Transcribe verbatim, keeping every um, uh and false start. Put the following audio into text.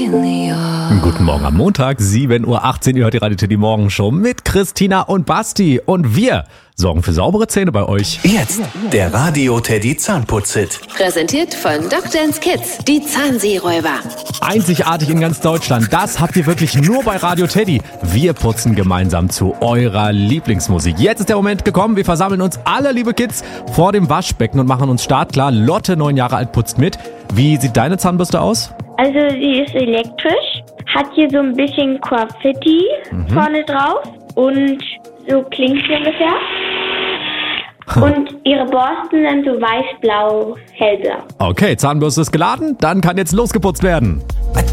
Guten Morgen am Montag, sieben Uhr achtzehn. Ihr hört die Radio Teddy Morgen Show mit Christina und Basti. Und wir sorgen für saubere Zähne bei euch. Jetzt der Radio Teddy Zahnputz-Hit. Präsentiert von Doktor and Kids, die Zahnseeräuber. Einzigartig in ganz Deutschland. Das habt ihr wirklich nur bei Radio Teddy. Wir putzen gemeinsam zu eurer Lieblingsmusik. Jetzt ist der Moment gekommen. Wir versammeln uns alle, liebe Kids, vor dem Waschbecken und machen uns startklar. Lotte, neun Jahre alt, putzt mit. Wie sieht deine Zahnbürste aus? Also sie ist elektrisch, hat hier so ein bisschen Graffiti mhm. vorne drauf und so klingt sie ungefähr. Und ihre Borsten sind so weiß-blau, hellblau. Okay, Zahnbürste ist geladen, dann kann jetzt losgeputzt werden.